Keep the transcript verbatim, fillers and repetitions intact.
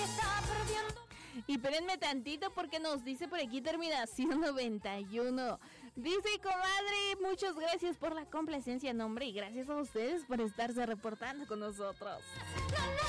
Y espérenme tantito porque nos dice por aquí terminación noventa y uno. Dice, comadre, muchas gracias por la complacencia, nombre, y gracias a ustedes por estarse reportando con nosotros.